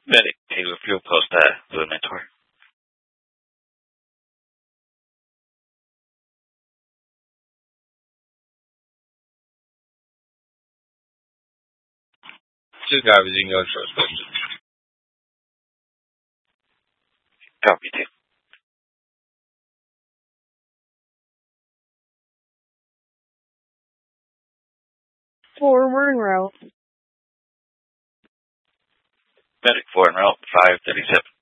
Medic 2, fuel post Blue Mentor. Two garbage in your short. Copy 2. Forward en route. Medic 4 en route, 537.